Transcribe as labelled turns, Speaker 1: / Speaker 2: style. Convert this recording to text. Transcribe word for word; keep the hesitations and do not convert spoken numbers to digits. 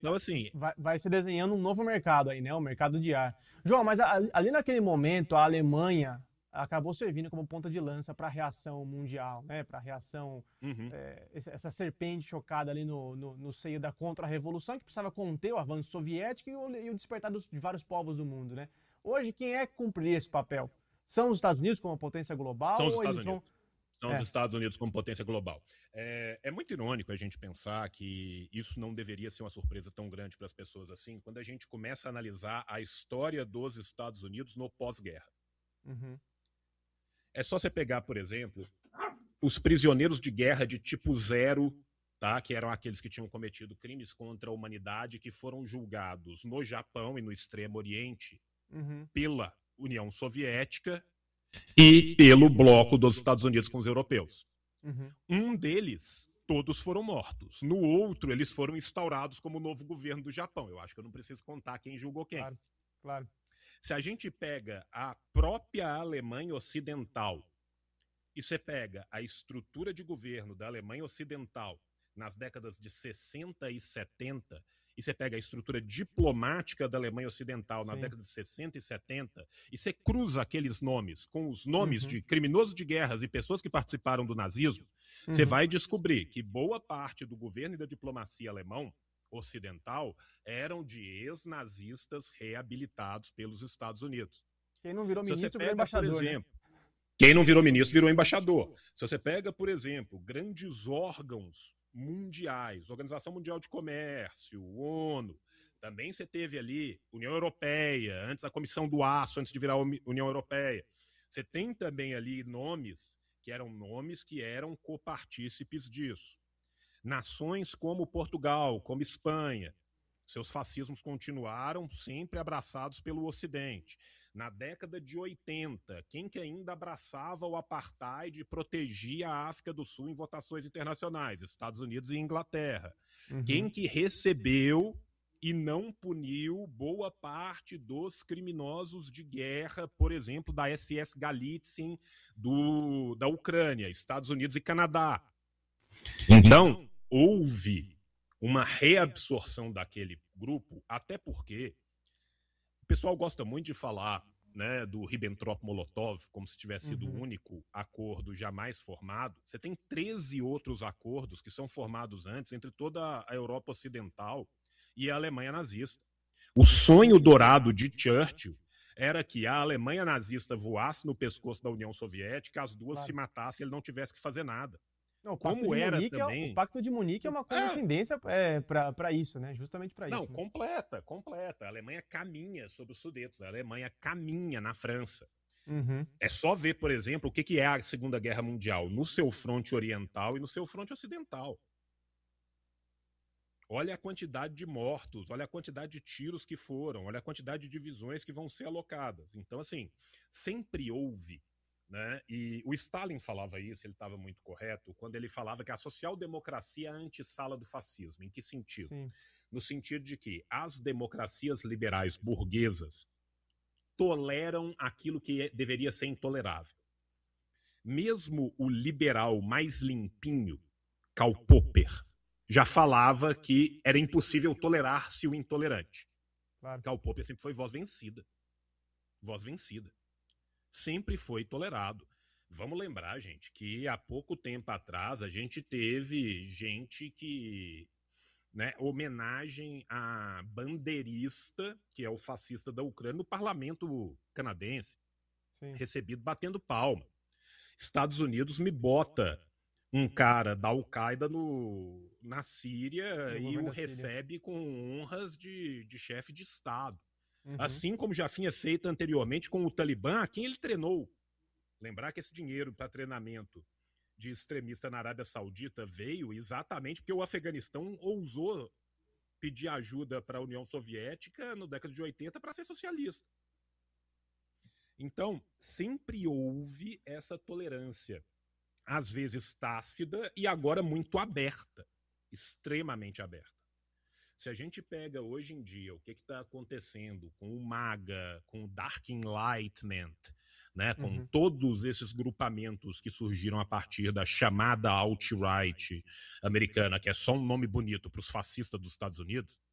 Speaker 1: Então, assim,
Speaker 2: vai, vai se desenhando um novo mercado aí, né? O mercado de ar. João, mas a- ali naquele momento, a Alemanha acabou servindo como ponta de lança para a reação mundial, né? Para a reação,
Speaker 1: uhum.
Speaker 2: é, esse- essa serpente chocada ali no, no, no seio da contra-revolução, que precisava conter o avanço soviético e o, e o despertar dos, de vários povos do mundo, né? Hoje, quem é que cumprir esse papel? São os Estados Unidos como potência global
Speaker 1: São os
Speaker 2: ou
Speaker 1: Estados
Speaker 2: eles vão...
Speaker 1: Unidos. São os
Speaker 2: É.
Speaker 1: Estados Unidos como potência global. É, é muito irônico a gente pensar que isso não deveria ser uma surpresa tão grande para as pessoas assim, quando a gente começa a analisar a história dos Estados Unidos no pós-guerra.
Speaker 2: Uhum.
Speaker 1: É só você pegar, por exemplo, os prisioneiros de guerra de tipo zero, tá? Que eram aqueles que tinham cometido crimes contra a humanidade, que foram julgados no Japão e no Extremo Oriente
Speaker 2: Uhum.
Speaker 1: pela União Soviética e pelo bloco dos Estados Unidos com os europeus.
Speaker 2: Uhum.
Speaker 1: Um deles, todos foram mortos. No outro, eles foram instaurados como novo governo do Japão. Eu acho que eu não preciso contar quem julgou quem.
Speaker 2: Claro, claro.
Speaker 1: Se a gente pega a própria Alemanha Ocidental e você pega a estrutura de governo da Alemanha Ocidental nas décadas de sessenta e setenta, e você pega a estrutura diplomática da Alemanha Ocidental na
Speaker 2: Sim.
Speaker 1: década de sessenta e setenta, e você cruza aqueles nomes com os nomes
Speaker 2: Uhum.
Speaker 1: de criminosos de guerras e pessoas que participaram do nazismo, você
Speaker 2: Uhum.
Speaker 1: vai descobrir que boa parte do governo e da diplomacia alemão ocidental eram de ex-nazistas reabilitados pelos Estados Unidos.
Speaker 2: Quem não virou
Speaker 1: Se você
Speaker 2: ministro virou
Speaker 1: pega, por
Speaker 2: embaixador, né?
Speaker 1: exemplo, quem não virou ministro virou embaixador. Se você pega, por exemplo, grandes órgãos mundiais, Organização Mundial de Comércio, ONU, também você teve ali União Europeia, antes a Comissão do Aço, antes de virar a União Europeia. Você tem também ali nomes que eram nomes que eram copartícipes disso. Nações como Portugal, como Espanha, seus fascismos continuaram sempre abraçados pelo Ocidente. Na década de oitenta, quem que ainda abraçava o apartheid e protegia a África do Sul em votações internacionais? Estados Unidos e Inglaterra.
Speaker 2: Uhum.
Speaker 1: Quem que recebeu e não puniu boa parte dos criminosos de guerra, por exemplo, da S S Galitzin do, da Ucrânia, Estados Unidos e Canadá. Então, houve uma reabsorção daquele grupo, até porque o pessoal gosta muito de falar, né, do Ribbentrop-Molotov como se tivesse sido
Speaker 2: Uhum.
Speaker 1: o único acordo jamais formado. Você tem treze outros acordos que são formados antes entre toda a Europa Ocidental e a Alemanha nazista. O sonho dourado de Churchill era que a Alemanha nazista voasse no pescoço da União Soviética, as duas
Speaker 2: Claro.
Speaker 1: se matassem e ele não tivesse que fazer nada.
Speaker 2: Não, o Pacto
Speaker 1: Como
Speaker 2: de
Speaker 1: era
Speaker 2: Munique é, o
Speaker 1: também...
Speaker 2: Pacto de Munique é uma condescendência é, para isso, né? Justamente para
Speaker 1: Não,
Speaker 2: isso. Né?
Speaker 1: completa, completa. A Alemanha caminha sobre os Sudetos, a Alemanha caminha na França.
Speaker 2: Uhum.
Speaker 1: É só ver, por exemplo, o que que é a Segunda Guerra Mundial no seu fronte oriental e no seu fronte ocidental. Olha a quantidade de mortos, olha a quantidade de tiros que foram, olha a quantidade de divisões que vão ser alocadas. Então, assim, sempre houve, né? E o Stalin falava isso, ele estava muito correto, quando ele falava que a social-democracia é a antessala do fascismo. Em que sentido?
Speaker 2: Sim.
Speaker 1: No sentido de que as democracias liberais burguesas toleram aquilo que é, deveria ser intolerável. Mesmo o liberal mais limpinho, Karl Popper, já falava que era impossível tolerar-se o intolerante.
Speaker 2: Claro.
Speaker 1: Karl Popper sempre foi voz vencida. Voz vencida. Sempre foi tolerado. Vamos lembrar, gente, que há pouco tempo atrás a gente teve gente que... Né, homenagem a bandeirista, que é o fascista da Ucrânia, no parlamento canadense. Sim. Recebido batendo palma. Estados Unidos me bota um cara da Al-Qaeda no, na Síria no e o recebe Síria. Com honras de, de chefe de Estado. Uhum. Assim como já tinha feito anteriormente com o Talibã, a quem ele treinou. Lembrar que esse dinheiro para treinamento de extremista na Arábia Saudita veio exatamente porque o Afeganistão ousou pedir ajuda para a União Soviética no década de oitenta para ser socialista. Então, sempre houve essa tolerância, às vezes tácita e agora muito aberta, extremamente aberta. Se a gente pega hoje em dia o que está acontecendo com o MAGA, com o Dark Enlightenment, né, com uhum. todos esses grupamentos que surgiram a partir da chamada alt-right americana, que é só um nome bonito para os fascistas dos Estados Unidos,